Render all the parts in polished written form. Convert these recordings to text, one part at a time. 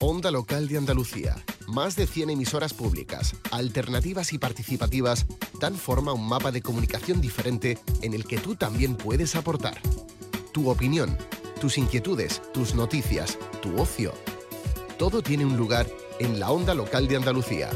Onda Local de Andalucía. Más de 100 emisoras públicas, alternativas y participativas dan forma a un mapa de comunicación diferente en el que tú también puedes aportar. Tu opinión, tus inquietudes, tus noticias, tu ocio. Todo tiene un lugar en la Onda Local de Andalucía.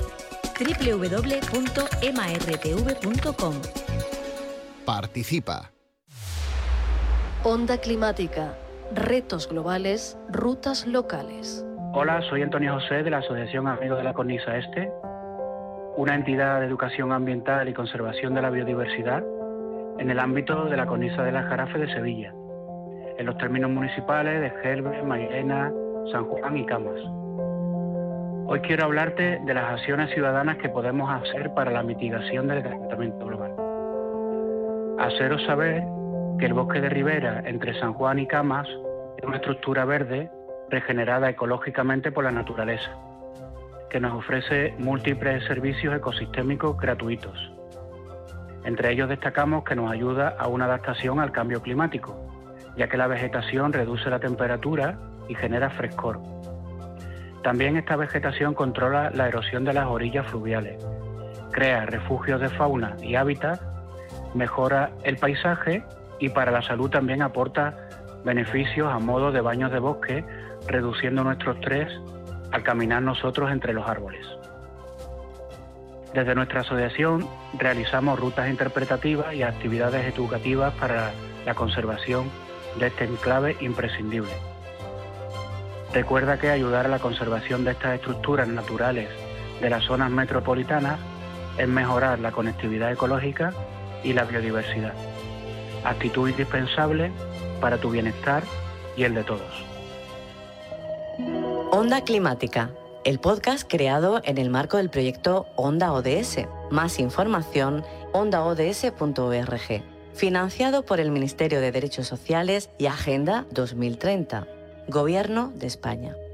www.martv.com. Participa. Onda climática. Retos globales, rutas locales. Hola, soy Antonio José de la Asociación Amigos de la Cornisa Este, una entidad de educación ambiental y conservación de la biodiversidad en el ámbito de la Cornisa del Aljarafe de Sevilla, en los términos municipales de Gelbe, Mairena, San Juan y Camas. Hoy quiero hablarte de las acciones ciudadanas que podemos hacer para la mitigación del calentamiento global. Haceros saber que el bosque de ribera entre San Juan y Camas es una estructura verde regenerada ecológicamente por la naturaleza, que nos ofrece múltiples servicios ecosistémicos gratuitos. Entre ellos destacamos que nos ayuda a una adaptación al cambio climático, ya que la vegetación reduce la temperatura y genera frescor. También esta vegetación controla la erosión de las orillas fluviales, crea refugios de fauna y hábitat, mejora el paisaje y para la salud también aporta beneficios a modo de baños de bosque, reduciendo nuestro estrés al caminar nosotros entre los árboles. Desde nuestra asociación realizamos rutas interpretativas y actividades educativas para la conservación de este enclave imprescindible. Recuerda que ayudar a la conservación de estas estructuras naturales de las zonas metropolitanas es mejorar la conectividad ecológica y la biodiversidad. Actitud indispensable para tu bienestar y el de todos. Onda Climática, el podcast creado en el marco del proyecto Onda ODS. Más información, ondaods.org. Financiado por el Ministerio de Derechos Sociales y Agenda 2030. Gobierno de España.